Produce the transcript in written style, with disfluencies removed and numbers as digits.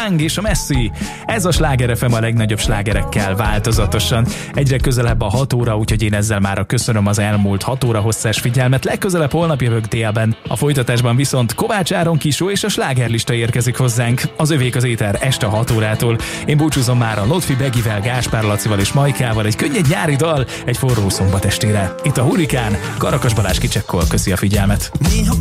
Young és a Messi. Ez a Sláger FM a legnagyobb slágerekkel változatosan. Egyre közelebb a 6 óra, úgyhogy én ezzel már köszönöm az elmúlt 6 óra hosszás figyelmet. Legközelebb holnap jövök délben. A folytatásban viszont Kovács Áron Kisó és a slágerlista érkezik hozzánk. Az övék az éter este 6 órától. Én búcsúzom már a Lotfi Begivel, Gáspár Lacival és Majkával egy könnyed nyári dal egy forró szombat estére. Itt a Hurrikán, Karakas Balázs kicsekkol, köszi a figyelmet.